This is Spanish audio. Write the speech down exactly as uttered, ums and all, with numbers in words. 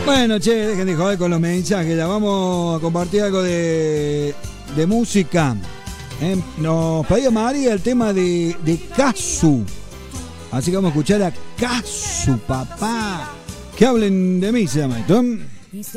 Bueno, che, dejen de joder con los mensajes. Ya vamos a compartir algo de, de música. Eh, nos pedía María el tema de, de Casu. Así que vamos a escuchar a Casu, papá. Que hablen de mí, se llama esto.